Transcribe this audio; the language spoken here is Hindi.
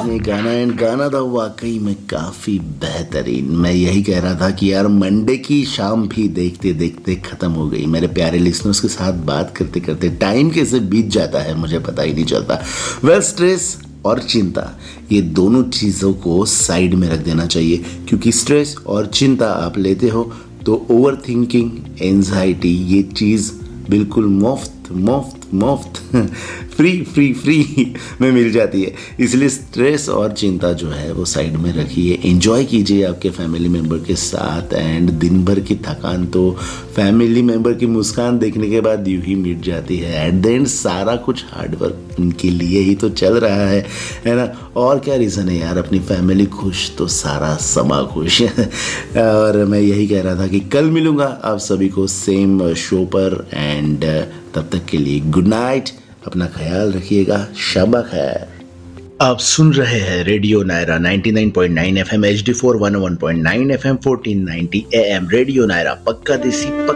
ये गाना एंड गाना था वाकई में काफी बेहतरीन। मैं यही कह रहा था कि यार मंडे की शाम भी देखते देखते खत्म हो गई। मेरे प्यारे लिसनर्स के साथ बात करते करते टाइम कैसे बीत जाता है मुझे पता ही नहीं चलता। वेल, स्ट्रेस और चिंता ये दोनों चीज़ों को साइड में रख देना चाहिए, क्योंकि स्ट्रेस और चिंता आप लेते हो तो ओवर थिंकिंग, एंजाइटी ये चीज़ बिल्कुल मुफ्त मुफ्त मुफ्त फ्री फ्री फ्री में मिल जाती है। इसलिए स्ट्रेस और चिंता जो है वो साइड में रखिए, एंजॉय कीजिए आपके फैमिली मेम्बर के साथ। एंड दिन भर की थकान तो फैमिली मेम्बर की मुस्कान देखने के बाद यूं ही मिट जाती है। एट द एंड सारा कुछ हार्डवर्क उनके लिए ही तो चल रहा है ना। और क्या रीज़न है यार, अपनी फैमिली खुश तो सारा समा खुश। और मैं यही कह रहा था कि कल मिलूंगा आप सभी को सेम शो पर। एंड तब तक के लिए गुड नाइट, अपना ख्याल रखिएगा, शब खैर। आप सुन रहे हैं radio Naira 99.9 FM HD4 101.9 FM 1490 AM। Radio Naira पक्का देसी